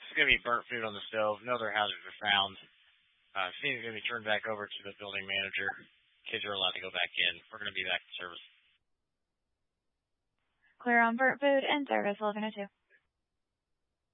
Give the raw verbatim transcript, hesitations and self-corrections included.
is going to be burnt food on the stove. No other hazards are found. Uh, Seems going to be turned back over to the building manager. Kids are allowed to go back in. We're going to be back to service. Clear on burnt food and service eleven oh two.